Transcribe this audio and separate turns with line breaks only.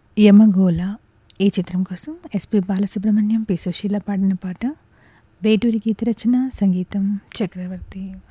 యమగోళ ఈ చిత్రం కోసం ఎస్పి బాలసుబ్రహ్మణ్యం, పి సుశీల పాడిన పాట. వేటూరి గీత రచన, సంగీతం చక్రవర్తి.